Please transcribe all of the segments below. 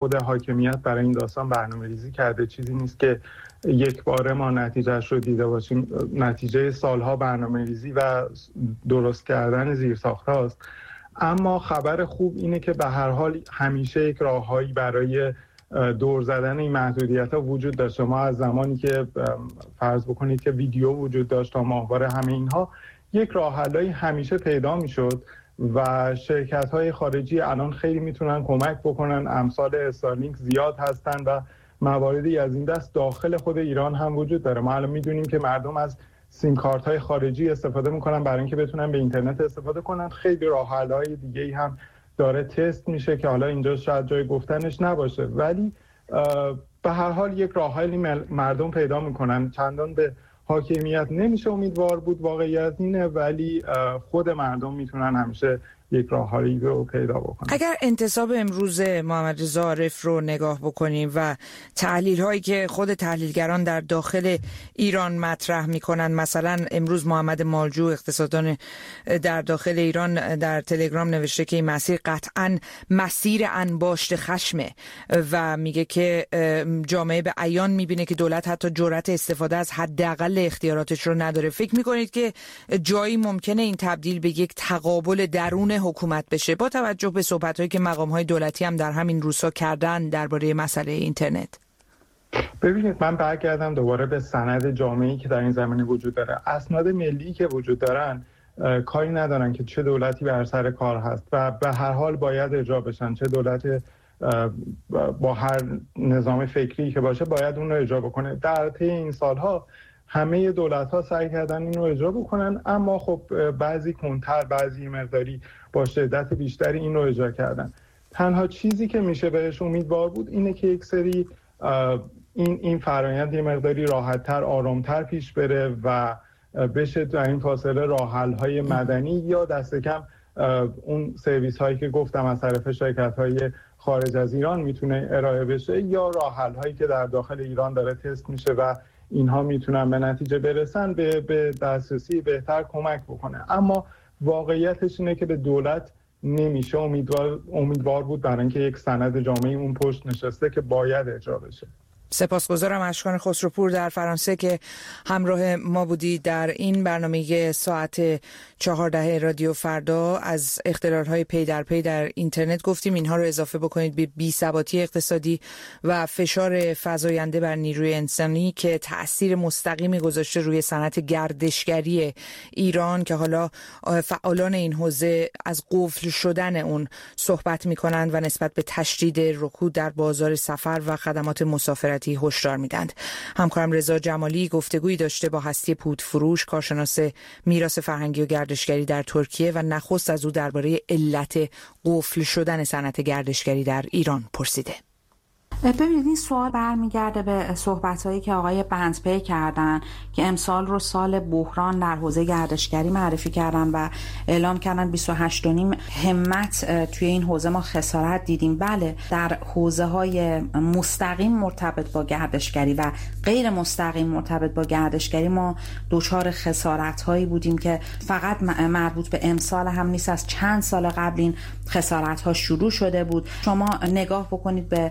خود حاکمیت برای این داستان برنامه‌ریزی کرده، چیزی نیست که یک باره ما نتیجهش رو دیده باشیم. نتیجه سالها برنامه‌ریزی و درست کردن زیرساخت‌هاست. اما خبر خوب اینه که به هر حال همیشه یک راههایی برای دور زدن این محدودیت‌ها وجود داشته. ما از زمانی که فرض بکنید که ویدیو وجود داشت تا ماهواره همه اینها، یک راه حل‌هایی همیشه پیدا می‌شد و شرکت‌های خارجی الان خیلی میتونن کمک بکنن. امثال استارلینک زیاد هستن و مواردی از این دست داخل خود ایران هم وجود داره. ما الان میدونیم که مردم از سیم کارت های خارجی استفاده میکنن برای اینکه بتونن به اینترنت استفاده کنن. خیلی راه حل های دیگه‌ای هم داره تست میشه که حالا اینجا شاید جای گفتنش نباشه، ولی به هر حال یک راه حلی مردم پیدا میکنن. چندان به حاکمیت نمیشه امیدوار بود، واقعیت اینه، ولی خود مردم میتونن همیشه یک راه حلی رو پیدا بکنن. اگر انتصاب امروز محمد رضا عارف رو نگاه بکنیم و تحلیل هایی که خود تحلیلگران در داخل ایران مطرح میکنن، مثلا امروز محمد مالجو اقتصاددان در داخل ایران در تلگرام نوشته که این مسیر قطعاً مسیر انباشت خشمه و میگه که جامعه به عیان میبینه که دولت حتی جرأت استفاده از حداقل اختیاراتش رو نداره. فکر میکنید که جایی ممکنه این تبدیل به یک تقابل درون حکومت بشه با توجه به صحبت‌هایی که مقام‌های دولتی هم در همین روزها کردن درباره مسئله اینترنت؟ ببینید، من برگردم دوباره به سند جامعه‌ای که در این زمینه وجود داره. اسناد ملی که وجود دارن کاری ندارن که چه دولتی بر سر کار هست و به هر حال باید اجرا بشن. چه دولت با هر نظام فکری که باشه باید اون رو اجرا بکنه. در طی این سالها همه دولت‌ها سعی کردن این رو اجرا بکنن، اما خب بعضی کنتر، بعضی مقداری با شدت بیشتری این رو اجرا کردن. تنها چیزی که میشه بهش امیدوار بود اینه که یک سری این فرآیند یه مقداری راحت‌تر، آرام‌تر پیش بره و بشه در این فاصله راه حل‌های مدنی یا دست کم اون سرویس‌هایی که گفتم از طرف شرکت‌های خارج از ایران میتونه ارائه بشه یا راه حل‌هایی که در داخل ایران داره تست میشه و اینها میتونن به نتیجه برسن، به دسترسی بهتر کمک بکنه. اما واقعیتش اینه که به دولت نمیشه امیدوار بود، برای اینکه یک سند جامعی اون پشت نشسته که باید اجرا بشه. سپاسگزارم اشکان خسروپور در فرانسه که همراه ما بودی در این برنامه ساعت 14 رادیو فردا. از اختلال‌های پی در پی در اینترنت گفتیم، اینها رو اضافه بکنید به بی‌ثباتی اقتصادی و فشار فزاینده بر نیروی انسانی که تأثیر مستقیمی گذاشته روی صنعت گردشگری ایران که حالا فعالان این حوزه از قفل شدن اون صحبت می‌کنند و نسبت به تشدید رکود در بازار سفر و خدمات مسافرتی هشدار میدند. همکارم رضا جمالی گفتگویی داشته با هستی پودفروش، کارشناس میراث فرهنگی و گردشگری در ترکیه و نخست از او درباره علت قفل شدن صنعت گردشگری در ایران پرسیده. ببینید، این سوال برمیگرده به صحبت‌هایی که آقای بندپی کردن که امسال رو سال بحران در حوزه گردشگری معرفی کردن و اعلام کردن 28.5 همت توی این حوزه ما خسارت دیدیم. بله، در حوزه‌های مستقیم مرتبط با گردشگری و غیر مستقیم مرتبط با گردشگری ما دچار خسارت‌هایی بودیم که فقط مربوط به امسال هم نیست، از چند سال قبل این خسارت‌ها شروع شده بود. شما نگاه بکنید به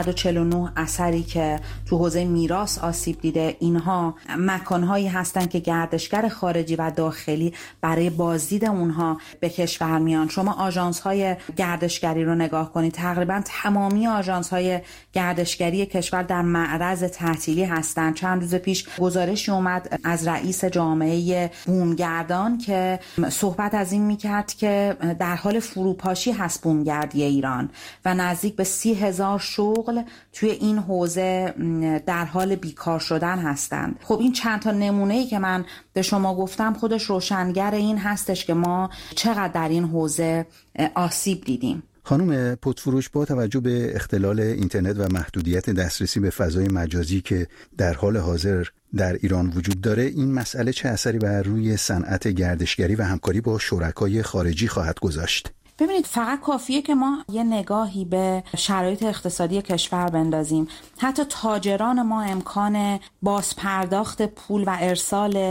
149 اثری که تو حوزه میراث آسیب دیده. اینها مکانهایی هستن که گردشگر خارجی و داخلی برای بازدید اونها به کشور میان. شما آژانس‌های گردشگری رو نگاه کنید، تقریبا تمامی آژانس‌های گردشگری کشور در معرض تعطیلی هستن. چند روز پیش گزارشی اومد از رئیس جامعه بومگردان که صحبت از این میکرد که در حال فروپاشی هست بومگردی ایران و نزدیک به 30,000 شغل توی این حوزه در حال بیکار شدن هستند. خب این چند تا نمونه‌ای که من به شما گفتم خودش روشنگر این هستش که ما چقدر در این حوزه آسیب دیدیم. خانم پودفروش، با توجه به اختلال اینترنت و محدودیت دسترسی به فضای مجازی که در حال حاضر در ایران وجود داره، این مسئله چه اثری بر روی صنعت گردشگری و همکاری با شرکای خارجی خواهد گذاشت؟ ببینید، فقط کافیه که ما یه نگاهی به شرایط اقتصادی کشور بندازیم. حتی تاجران ما امکان بازپرداخت پول و ارسال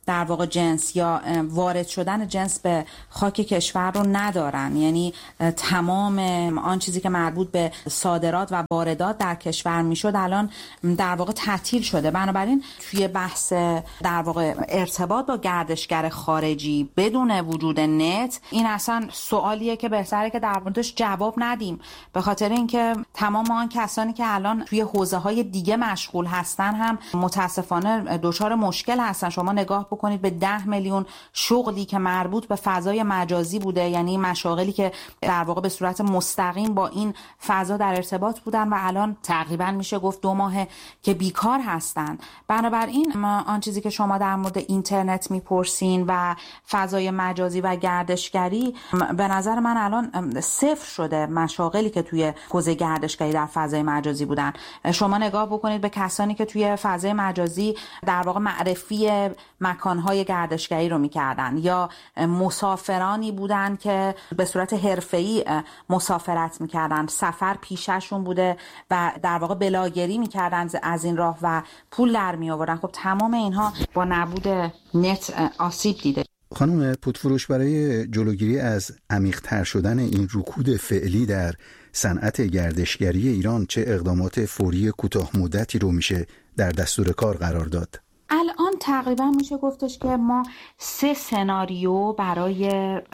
در واقع جنس یا وارد شدن جنس به خاک کشور رو ندارن. یعنی تمام آن چیزی که مربوط به صادرات و واردات در کشور میشد الان در واقع تعطیل شده. بنابراین توی بحث در واقع ارتباط با گردشگر خارجی بدون وجود نت، این اصلا سوالیه که بهتره که در موردش جواب ندیم، به خاطر اینکه تمام آن کسانی که الان توی حوزه‌های دیگه مشغول هستن هم متاسفانه دچار مشکل هستن. شما نگاه بکنید به 10 میلیون شغلی که مربوط به فضای مجازی بوده، یعنی مشاغلی که در واقع به صورت مستقیم با این فضا در ارتباط بودن و الان تقریبا میشه گفت 2 ماه که بیکار هستن. بنابراین آن چیزی که شما در مورد اینترنت میپرسین و فضای مجازی و گردشگری، به نظر من الان صفر شده مشاغلی که توی حوزه گردشگری در فضای مجازی بودن. شما نگاه بکنید به کسانی که توی فضای مجازی در واقع معرفی مکانهای گردشگری رو میکردن یا مسافرانی بودن که به صورت حرفه‌ای مسافرت میکردن، سفر پیششون بوده و در واقع بلاگری میکردن از این راه و پول در میآوردن. خب تمام اینها با نبود نت آسیب دیده. خانم پودفروش، برای جلوگیری از عمیق‌تر شدن این رکود فعلی در صنعت گردشگری ایران چه اقدامات فوری کوتاه مدتی رو میشه در دستور کار قرار داد؟ الان تقریبا میشه گفتش که ما 3 سناریو برای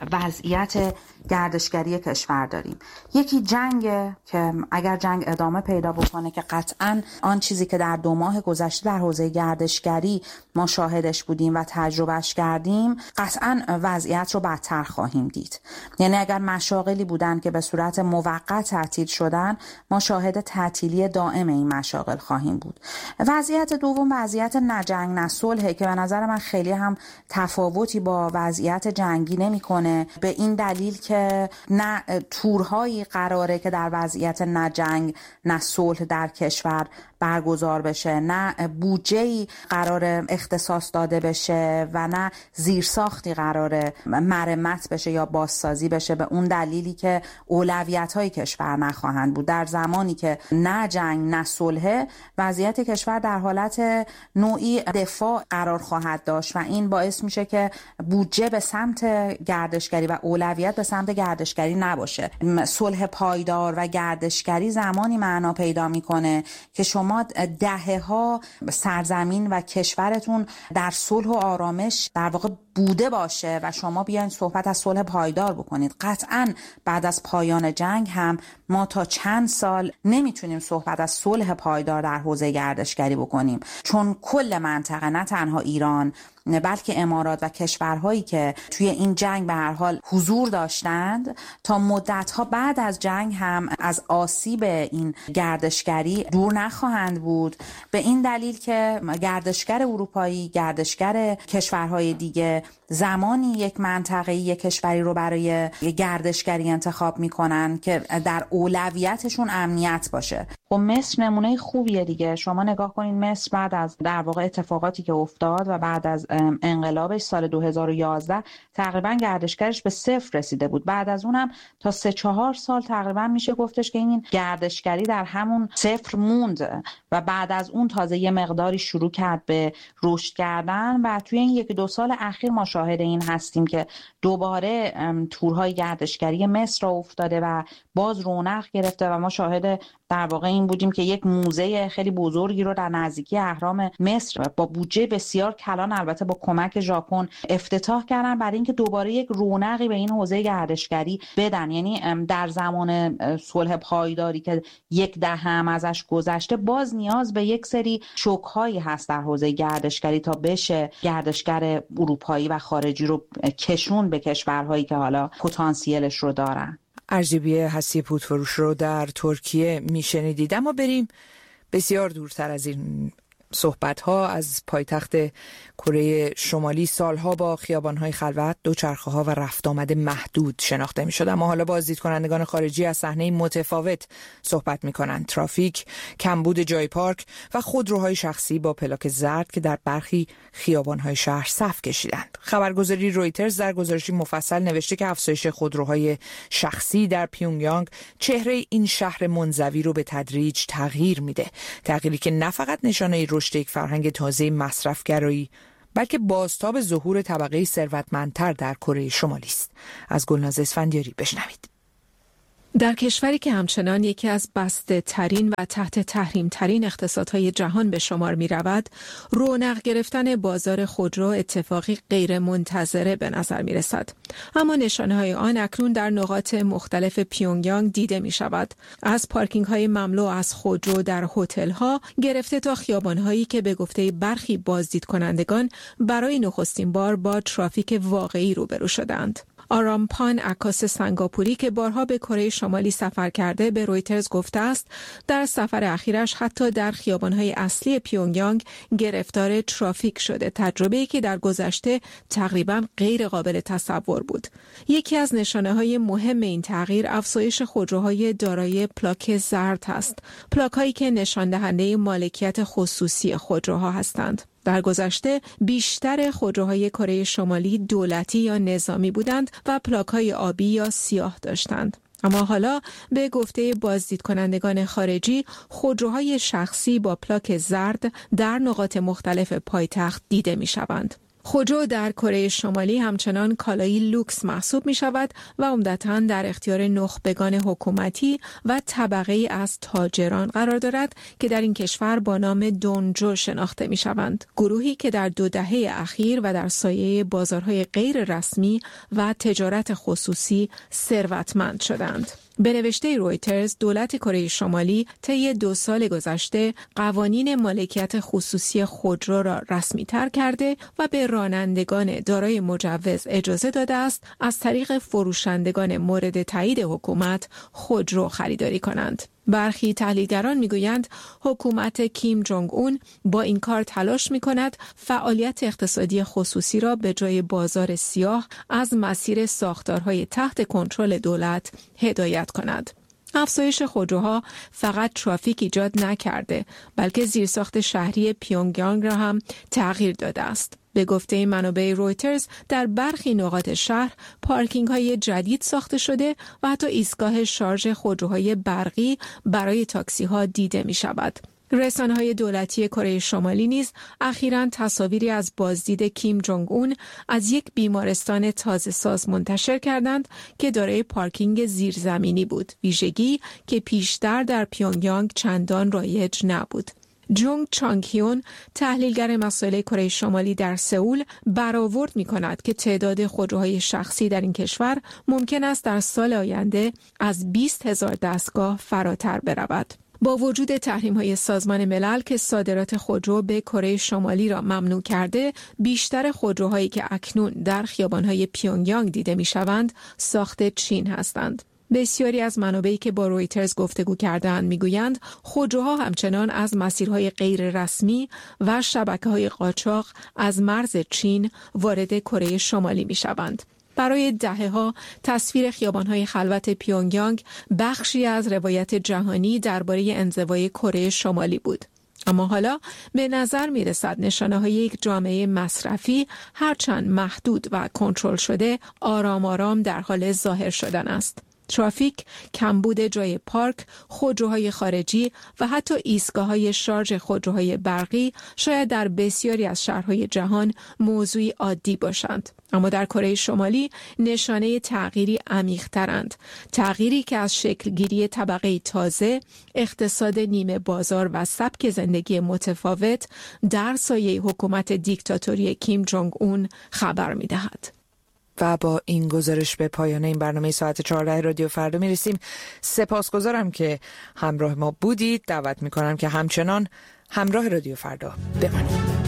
وضعیت گردشگری کشور داریم. یکی جنگ که اگر جنگ ادامه پیدا بکنه که قطعاً آن چیزی که در 2 ماه گذشته در حوزه گردشگری ما شاهدش بودیم و تجربهش کردیم، قطعاً وضعیت رو بدتر خواهیم دید. یعنی اگر مشاغلی بودن که به صورت موقت تعطیل شدن، ما شاهد تعطیلی دائم این مشاغل خواهیم بود. وضعیت دوم وضعیت نجنگ نه صلح که به نظر من خیلی هم تفاوتی با وضعیت جنگی نمی‌کنه، به این دلیل که نه تورهایی قراره که در وضعیت نه جنگ نه صلح در کشور برگزار بشه، نه بودجه‌ای قراره اختصاص داده بشه و نه زیرساختی قراره مرمت بشه یا بازسازی بشه، به اون دلیلی که اولویت‌های کشور نخواهند بود. در زمانی که نه جنگ نه صلح، وضعیت کشور در حالت نوعی دفاع قرار خواهد داشت و این باعث میشه که بودجه به سمت گردشگری و اولویت به سمت گردشگری نباشه. صلح پایدار و گردشگری زمانی معنا پیدا میکنه که شما دهه‌ها سرزمین و کشورتون در صلح و آرامش در واقع بوده باشه و شما بیاین صحبت از صلح پایدار بکنید. قطعاً بعد از پایان جنگ هم ما تا چند سال نمیتونیم صحبت از صلح پایدار در حوزه گردشگری بکنیم، چون کل منطقه، نه تنها ایران بلکه امارات و کشورهایی که توی این جنگ به هر حال حضور داشتند، تا مدت‌ها بعد از جنگ هم از آسیب این گردشگری دور نخواهند بود، به این دلیل که گردشگر اروپایی، گردشگر کشورهای دیگه زمانی یک منطقه‌ای، یک کشوری رو برای گردشگری انتخاب میکنن که در اولویتشون امنیت باشه. خب مصر نمونه خوبیه دیگه. شما نگاه کنین مصر بعد از در واقع اتفاقاتی که افتاد و بعد از انقلابش سال 2011 تقریبا گردشگرش به 0 رسیده بود. بعد از اونم تا 3-4 سال تقریبا میشه گفتش که این گردشگری در همون 0 موند و بعد از اون تازه یه مقداری شروع کرد به رشد کردن و توی این 1-2 سال اخیر ما شاهد این هستیم که دوباره تورهای گردشگری مصر را افتاده و باز رونق گرفته و ما شاهد در واقع این بودیم که یک موزه خیلی بزرگی رو در نزدیکی اهرام مصر با بودجه بسیار کلان، البته با کمک ژاپن، افتتاح کردن برای اینکه دوباره یک رونقی به این حوزه گردشگری بدن. یعنی در زمان صلح پایداری که 10 دهه هم ازش گذشته، باز نیاز به یک سری شوک‌هایی هست در حوزه گردشگری تا بشه گردشگر اروپایی و خارجی رو کشون به کشورهایی که حالا پتانسیلش رو دارن. ارجبیه هستی پودفروش رو در ترکیه میشنیدید. اما بریم بسیار دورتر از این صحبت‌ها. از پایتخت کره شمالی سالها با خیابان‌های خلوت، دوچرخه‌ها و رفت آمد محدود شناخته می‌شد، اما حالا بازدیدکنندگان خارجی از صحنه متفاوت صحبت می‌کنند. ترافیک، کمبود جای پارک و خودروهای شخصی با پلاک زرد که در برخی خیابان‌های شهر صف کشیدند. خبرگزاری رویترز در گزارشی مفصل نوشته که افزایش خودروهای شخصی در پیونگیانگ چهره این شهر منزوی رو به تدریج تغییر میده. تغییری که نه فقط نشانه رشد یک فرهنگ تازه مصرفگرایی، بلکه بازتاب ظهور طبقه ثروتمندتر در کره شمالی است. از گلناز اسفندیاری بشنوید. در کشوری که همچنان یکی از بسته ترین و تحت تحریم ترین اقتصادهای جهان به شمار می رود، رونق گرفتن بازار خودرو اتفاقی غیر منتظره به نظر می رسد. اما نشانه های آن اکنون در نقاط مختلف پیونگیانگ دیده می شود. از پارکینگ های مملو از خودرو در هتل ها گرفته تا خیابان هایی که به گفته برخی بازدید کنندگان برای نخستین بار با ترافیک واقعی روبرو شدند. آرامپان عکاس سنگاپوری که بارها به کره شمالی سفر کرده به رویترز گفته است در سفر اخیرش حتی در خیابان‌های اصلی پیونگیانگ گرفتار ترافیک شده، تجربه‌ای که در گذشته تقریباً غیر قابل تصور بود. یکی از نشانه‌های مهم این تغییر افزایش خودروهای دارای پلاک زرد است، پلاک‌هایی که نشان دهنده مالکیت خصوصی خودروها هستند. در گذشته بیشتر خودروهای کره شمالی دولتی یا نظامی بودند و پلاک‌های آبی یا سیاه داشتند. اما حالا به گفته بازدید کنندگان خارجی خودروهای شخصی با پلاک زرد در نقاط مختلف پایتخت دیده می‌شوند. خودرو در کره شمالی همچنان کالایی لوکس محسوب می شود و عمدتاً در اختیار نخبگان حکومتی و طبقه از تاجران قرار دارد که در این کشور با نام دونجو شناخته می شوند. گروهی که در 2 دهه اخیر و در سایه بازارهای غیر رسمی و تجارت خصوصی ثروتمند شدند. به نوشته رویترز، دولت کره شمالی طی 2 سال گذشته قوانین مالکیت خصوصی خودرو را رسمی تر کرده و به رانندگان دارای مجوز اجازه داده است از طریق فروشندگان مورد تایید حکومت خودرو خریداری کنند. برخی تحلیلگران میگویند حکومت کیم جونگ اون با این کار تلاش میکند فعالیت اقتصادی خصوصی را به جای بازار سیاه از مسیر ساختارهای تحت کنترل دولت هدایت کند. افزایش خودروها فقط ترافیک ایجاد نکرده، بلکه زیرساخت شهری پیونگیانگ را هم تغییر داده است. به گفته منابع رویترز در برخی نقاط شهر پارکینگ های جدید ساخته شده و حتی ایستگاه شارژ خودروهای برقی برای تاکسی ها دیده می شود. رسانه‌های دولتی کره شمالی نیز اخیراً تصاویری از بازدید کیم جونگ اون از یک بیمارستان تازه ساز منتشر کردند که دارای پارکینگ زیرزمینی بود، ویژگی که پیشتر در پیونگیانگ چندان رایج نبود. جونگ چانگهیون تحلیلگر مسائل کره شمالی در سئول برآورد می‌کند که تعداد خودروهای شخصی در این کشور ممکن است در سال آینده از 20,000 دستگاه فراتر برود. با وجود تحریم‌های سازمان ملل که صادرات خودرو به کره شمالی را ممنوع کرده، بیشتر خودروهایی که اکنون در خیابان‌های پیونگیانگ دیده می‌شوند ساخت چین هستند. بسیاری از منابعی که با رویترز گفتگو کردند میگویند خودروها همچنان از مسیرهای غیر رسمی و شبکه‌های قاچاق از مرز چین وارد کره شمالی میشوند. برای دهه‌ها تصویر خیابان‌های خلوت پیونگیانگ بخشی از روایت جهانی درباره انزوای کره شمالی بود. اما حالا به نظر می‌رسد نشانه‌های یک جامعه مصرفی هرچند محدود و کنترل شده آرام آرام در حال ظاهر شدن است. ترافیک، کمبود جای پارک، خودروهای خارجی و حتی ایستگاه‌های شارژ خودروهای برقی شاید در بسیاری از شهرهای جهان موضوعی عادی باشند. اما در کره شمالی نشانه تغییری عمیق‌ترند. تغییری که از شکلگیری طبقه تازه، اقتصاد نیمه بازار و سبک زندگی متفاوت در سایه حکومت دیکتاتوری کیم جونگ اون خبر می‌دهد. و با این گزارش به پایان این برنامه ساعت 14 رادیو فردا میرسیم. سپاسگزارم که همراه ما بودید. دعوت میکنم که همچنان همراه رادیو فردا بمانید.